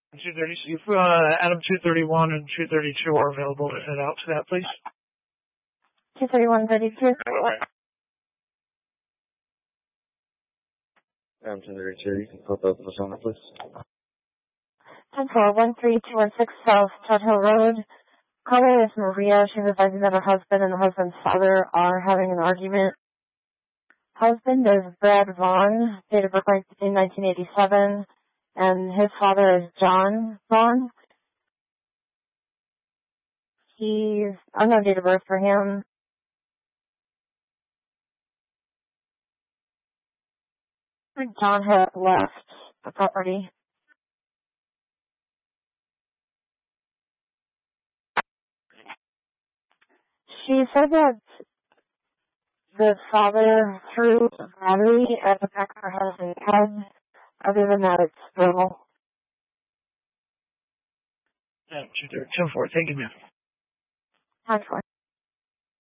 230. If Adam 231 and 232 are available to head out to that, please. 231-32. Adam 232, you can pop up the phone, please. 10-4-13216 South Todd Hill Road. Caller is Maria. She's advising that her husband and the husband's father are having an argument. Husband is Brad Vaughn, date of birth in 1987, and his father is John Vaughn. He's unknown date of birth for him. John has left the property. She said that the father threw a battery at the back of her husband's head. Other than that, it's verbal. 2-4. Thank you, ma'am. 10-4.